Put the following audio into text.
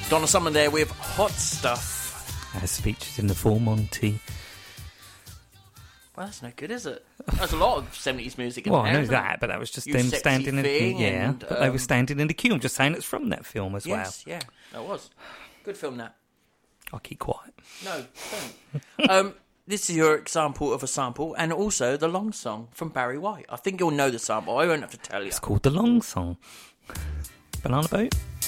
Donna Summer there with Hot Stuff. As featured in the Full Monty. Well, that's no good, is it? There's a lot of 70s music in Well, there. I know isn't that, it? but that was just You them Sexy standing in the Thing yeah, and, but they were standing in the queue. I'm just saying it's from that film as Yes, yeah, that was. Good film, that. well. I'll keep quiet. No, don't. This is your example of a sample, and also the long song from Barry White. I think you'll know the sample. I won't have to tell you. It's called The Long Song. Banana Boat?